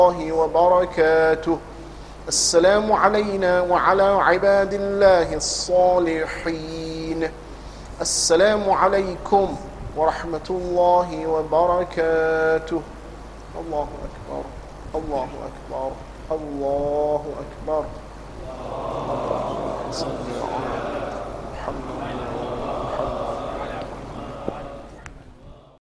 الله وبركاته. السلام علينا وعلى عباد الله الصالحين. السلام عليكم ورحمة الله وبركاته. الله أكبر الله أكبر الله أكبر.